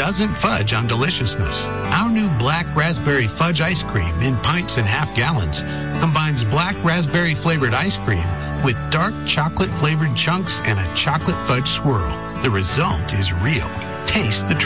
doesn't fudge on deliciousness. Our new black raspberry fudge ice cream in pints and half gallons combines black raspberry flavored ice cream with dark chocolate flavored chunks and a chocolate fudge swirl. The result is real. Taste the